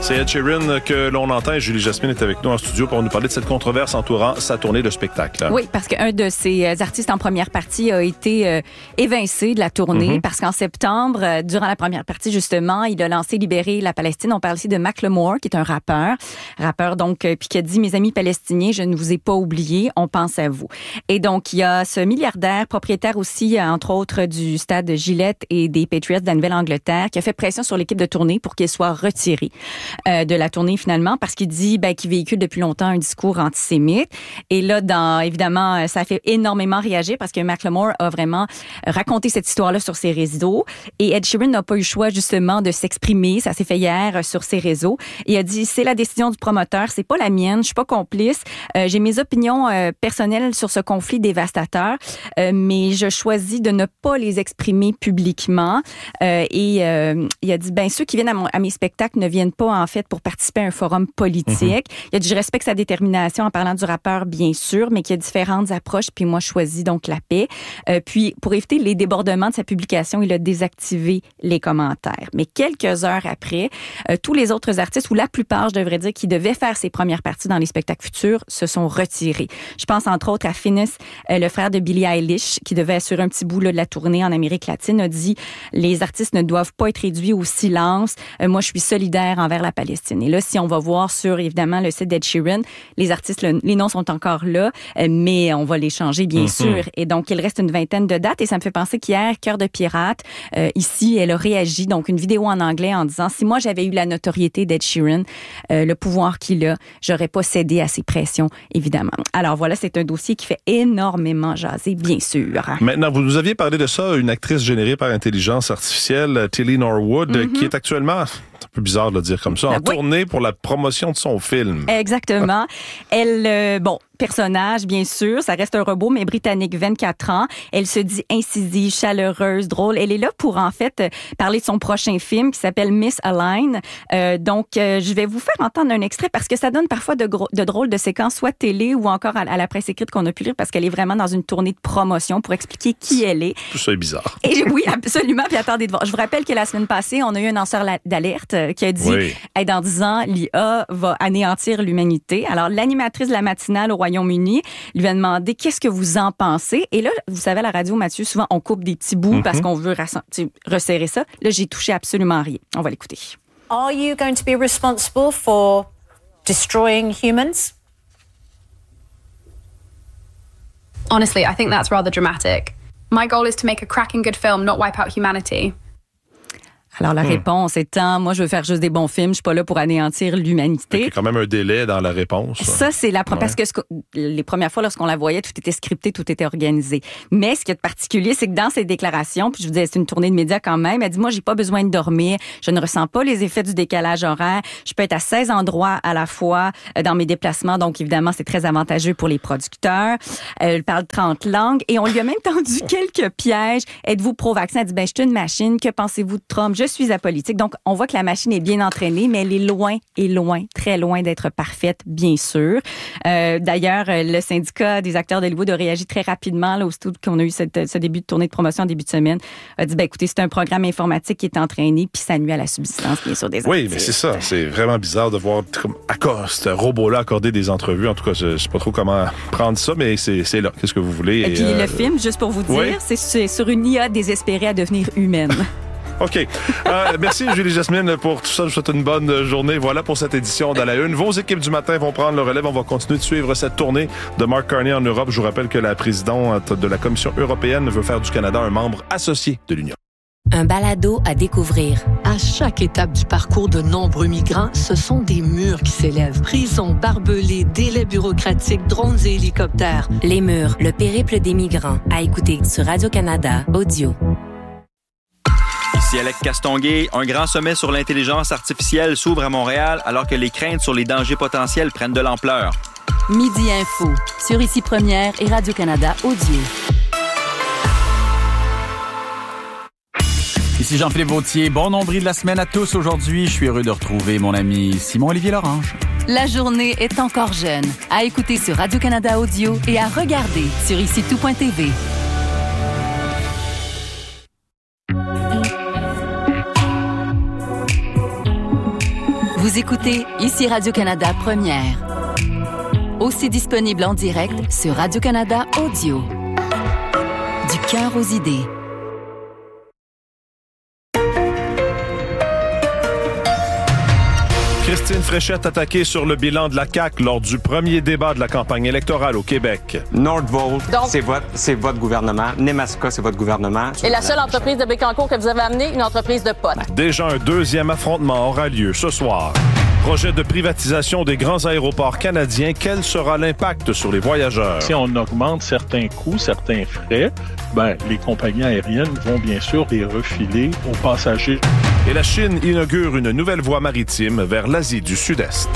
C'est Ed Sheeran que l'on entend et Julie Jasmine est avec nous en studio pour nous parler de cette controverse entourant sa tournée de spectacle. Oui, parce qu'un de ses artistes en première partie a été évincé de la tournée parce qu'en septembre, durant la première partie, justement, il a lancé Libérer la Palestine. On parle ici de Macklemore, qui est un rappeur donc, puis qui a dit « Mes amis palestiniens, je ne vous ai pas oubliés, on pense à vous ». Et donc, il y a ce milliardaire, propriétaire aussi, entre autres, du stade Gillette et des Patriots de la Nouvelle-Angleterre, qui a fait pression sur l'équipe de tournée pour qu'il soit retiré de la tournée finalement, parce qu'il dit qu'il véhicule depuis longtemps un discours antisémite. Et là, évidemment, ça a fait énormément réagir parce que Macklemore a vraiment raconté cette histoire-là sur ses réseaux. Et Ed Sheeran n'a pas eu le choix, justement, de s'exprimer. Ça s'est fait hier sur ses réseaux. Et il a dit, c'est la décision du promoteur, c'est pas la mienne, je suis pas complice. J'ai mes opinions personnelles sur ce conflit dévastateur, mais je choisis de ne pas les exprimer publiquement. Il a dit, ceux qui viennent à mes spectacles ne viennent pas, en fait, pour participer à un forum politique. Il a dit, je respecte sa détermination en parlant du rappeur, bien sûr, mais qu'il y a différentes approches, puis moi, je choisis donc la paix. Puis, pour éviter les débordements de sa publication, il a désactivé les commentaires. Mais quelques heures après, tous les autres artistes, ou la plupart, je devrais dire, qui devaient faire ses premières parties dans les spectacles futurs, se sont retirés. Je pense, entre autres, à Finneas, le frère de Billie Eilish, qui devait assurer un petit bout là, de la tournée en Amérique latine, a dit, les artistes ne doivent pas être réduits au silence. Moi, je suis solidaire envers la Palestine. Et là, si on va voir sur, évidemment, le site d'Ed Sheeran, les artistes, les noms sont encore là, mais on va les changer, bien sûr. Et donc, il reste une vingtaine de dates. Et ça me fait penser qu'hier, Cœur de pirate, ici, elle a réagi, donc une vidéo en anglais en disant, si moi, j'avais eu la notoriété d'Ed Sheeran, le pouvoir qu'il a, j'aurais pas cédé à ses pressions, évidemment. Alors voilà, c'est un dossier qui fait énormément jaser, bien sûr. Maintenant, vous nous aviez parlé de ça, une actrice générée par intelligence artificielle, Tilly Norwood, qui est actuellement... C'est un peu bizarre de le dire comme ça, en tournée pour la promotion de son film. Exactement. Elle, personnage, bien sûr, ça reste un robot, mais britannique, 24 ans. Elle se dit incisive, chaleureuse, drôle. Elle est là pour, en fait, parler de son prochain film qui s'appelle Miss Align. Donc, je vais vous faire entendre un extrait parce que ça donne parfois de drôles de séquences, soit télé ou encore à la presse écrite qu'on a pu lire parce qu'elle est vraiment dans une tournée de promotion pour expliquer qui elle est. Tout ça est bizarre. Et oui, absolument. Puis attendez de voir. Je vous rappelle que la semaine passée, on a eu un lanceur d'alerte qui a dit dans 10 ans, l'IA va anéantir l'humanité. Alors, l'animatrice de la matinale au Royaume-Uni lui a demandé qu'est-ce que vous en pensez. Et là, vous savez, à la radio, Mathieu, souvent, on coupe des petits bouts parce qu'on veut resserrer ça. Là, j'ai touché absolument rien. On va l'écouter. Are you going to be responsible for destroying humans? Honestly, I think that's rather dramatic. My goal is to make a cracking good film, not wipe out humanity. Alors, la réponse étant, moi, je veux faire juste des bons films, je suis pas là pour anéantir l'humanité. Il y a quand même un délai dans la réponse. Ça, c'est parce que les premières fois, lorsqu'on la voyait, tout était scripté, tout était organisé. Mais ce qui est de particulier, c'est que dans ses déclarations, puis je vous disais, c'est une tournée de médias quand même, elle dit, moi, j'ai pas besoin de dormir, je ne ressens pas les effets du décalage horaire, je peux être à 16 endroits à la fois dans mes déplacements, donc évidemment, c'est très avantageux pour les producteurs. Elle parle 30 langues et on lui a même tendu quelques pièges. Êtes-vous pro-vaccin? Elle dit, je suis une machine, que pensez-vous de Trump? Je suis apolitique. Donc, on voit que la machine est bien entraînée, mais elle est loin, très loin d'être parfaite, bien sûr. D'ailleurs, le syndicat des acteurs d'Hollywood a réagi très rapidement, là, aussitôt qu'on a eu ce début de tournée de promotion en début de semaine. A dit, écoutez, c'est un programme informatique qui est entraîné, puis ça nuit à la subsistance, bien sûr, des artistes. Oui, mais c'est ça. C'est vraiment bizarre de voir ce robot-là accorder des entrevues. En tout cas, je sais pas trop comment prendre ça, mais c'est là. Qu'est-ce que vous voulez? Et puis, le film, juste pour vous dire, c'est sur une IA désespérée à devenir humaine. OK. Merci, Julie Jasmine, pour tout ça. Je vous souhaite une bonne journée. Voilà pour cette édition d'À la Une. Vos équipes du matin vont prendre le relève. On va continuer de suivre cette tournée de Mark Carney en Europe. Je vous rappelle que la présidente de la Commission européenne veut faire du Canada un membre associé de l'Union. Un balado à découvrir. À chaque étape du parcours de nombreux migrants, ce sont des murs qui s'élèvent. Prisons, barbelés, délais bureaucratiques, drones et hélicoptères. Les murs, le périple des migrants. À écouter sur Radio-Canada Audio. Ici Alec Castonguay, un grand sommet sur l'intelligence artificielle s'ouvre à Montréal alors que les craintes sur les dangers potentiels prennent de l'ampleur. Midi Info, sur Ici Première et Radio-Canada Audio. Ici Jean-Philippe Vautier. Bon nombril de la semaine à tous aujourd'hui. Je suis heureux de retrouver mon ami Simon-Olivier Lorange. La journée est encore jeune. À écouter sur Radio-Canada Audio et à regarder sur IciTout.tv. Vous écoutez ici Radio-Canada Première. Aussi disponible en direct sur Radio-Canada Audio. Du cœur aux idées. Christine Fréchette attaquée sur le bilan de la CAQ lors du premier débat de la campagne électorale au Québec. Northvolt, c'est votre gouvernement. Nemaska, c'est votre gouvernement. Et la seule entreprise de Bécancour que vous avez amenée, une entreprise de potes. Déjà un deuxième affrontement aura lieu ce soir. Projet de privatisation des grands aéroports canadiens, quel sera l'impact sur les voyageurs? Si on augmente certains coûts, certains frais, les compagnies aériennes vont bien sûr les refiler aux passagers. Et la Chine inaugure une nouvelle voie maritime vers l'Asie du Sud-Est.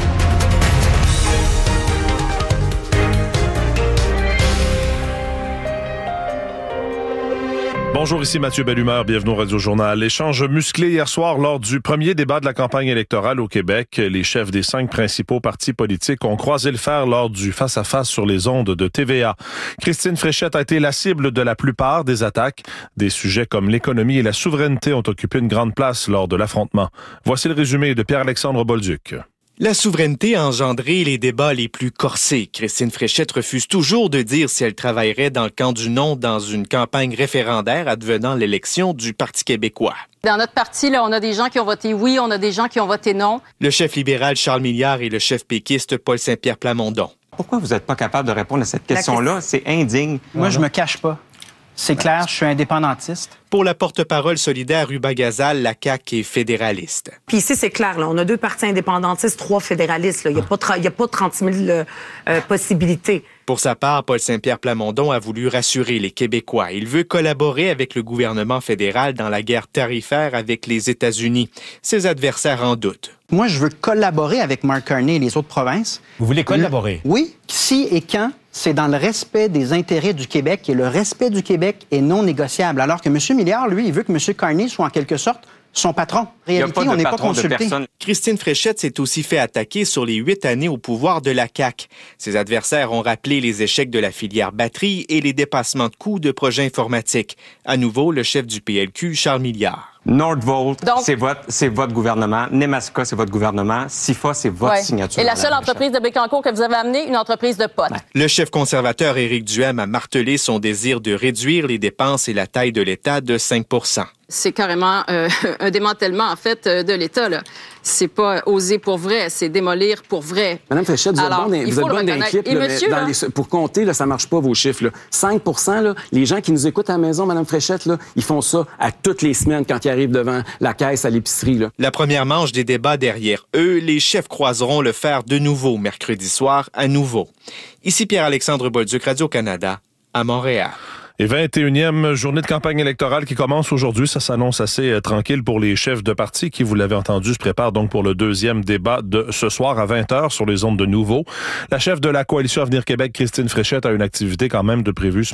Bonjour, ici Mathieu Bellumeur, bienvenue au Radio-Journal. Échange musclé hier soir lors du premier débat de la campagne électorale au Québec. Les chefs des 5 principaux partis politiques ont croisé le fer lors du face-à-face sur les ondes de TVA. Christine Fréchette a été la cible de la plupart des attaques. Des sujets comme l'économie et la souveraineté ont occupé une grande place lors de l'affrontement. Voici le résumé de Pierre-Alexandre Bolduc. La souveraineté a engendré les débats les plus corsés. Christine Fréchette refuse toujours de dire si elle travaillerait dans le camp du non dans une campagne référendaire advenant l'élection du Parti québécois. Dans notre parti, là, on a des gens qui ont voté oui, on a des gens qui ont voté non. Le chef libéral Charles Milliard et le chef péquiste Paul Saint-Pierre Plamondon. Pourquoi vous n'êtes pas capable de répondre à cette question-là? C'est indigne. Moi, je me cache pas. C'est clair, je suis indépendantiste. Pour la porte-parole solidaire Ruba Gazal, la CAQ est fédéraliste. Puis ici, c'est clair, là, on a 2 partis indépendantistes, 3 fédéralistes. Il n'y a pas 30 000 possibilités. Pour sa part, Paul Saint-Pierre Plamondon a voulu rassurer les Québécois. Il veut collaborer avec le gouvernement fédéral dans la guerre tarifaire avec les États-Unis. Ses adversaires en doutent. Moi, je veux collaborer avec Mark Carney et les autres provinces. Vous voulez collaborer? Oui. Si et quand, c'est dans le respect des intérêts du Québec et le respect du Québec est non négociable. Alors que M. Milliard, lui, il veut que M. Carney soit en quelque sorte son patron. En réalité, on n'est pas consulté. Christine Fréchette s'est aussi fait attaquer sur les 8 années au pouvoir de la CAQ. Ses adversaires ont rappelé les échecs de la filière batterie et les dépassements de coûts de projets informatiques. À nouveau, le chef du PLQ, Charles Milliard. Northvolt, c'est votre gouvernement. Nemaska, c'est votre gouvernement. SIFA, c'est votre signature. Et la seule entreprise de Bécancour que vous avez amenée, une entreprise de potes. Le chef conservateur Éric Duhaime a martelé son désir de réduire les dépenses et la taille de l'État de 5 %. C'est carrément un démantèlement, en fait, de l'État, là. C'est pas oser pour vrai, c'est démolir pour vrai. Madame Fréchette, vous êtes bonne dans l'équipe. Pour compter, là, ça marche pas, vos chiffres. Là. 5 % là, les gens qui nous écoutent à la maison, Madame Fréchette, là, ils font ça à toutes les semaines quand ils arrivent devant la caisse à l'épicerie. Là. La première manche des débats derrière eux, les chefs croiseront le fer de nouveau mercredi soir à nouveau. Ici Pierre-Alexandre Bolduc, Radio-Canada, à Montréal. Et 21e journée de campagne électorale qui commence aujourd'hui. Ça s'annonce assez tranquille pour les chefs de parti qui, vous l'avez entendu, se préparent donc pour le deuxième débat de ce soir à 20h sur les ondes de Nouveau. La chef de la Coalition Avenir Québec, Christine Fréchette, a une activité quand même de prévue